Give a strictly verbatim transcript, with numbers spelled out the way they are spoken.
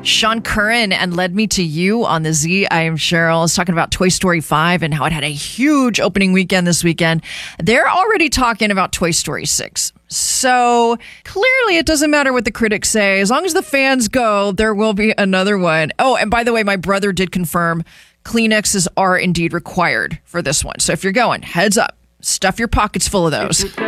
Sean Curran and Led Me to You on the Z. I am Cheryl. I was talking about Toy Story five and how it had a huge opening weekend this weekend. They're already talking about Toy Story six. So clearly it doesn't matter what the critics say. As long as the fans go, there will be another one. Oh, and by the way, my brother did confirm Kleenexes are indeed required for this one. So if you're going, heads up, stuff your pockets full of those.